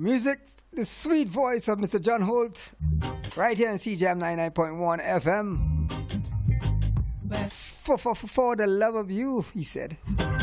Music, the sweet voice of Mr. John Holt, right here in CJAM 99.1 FM. For the love of you, he said.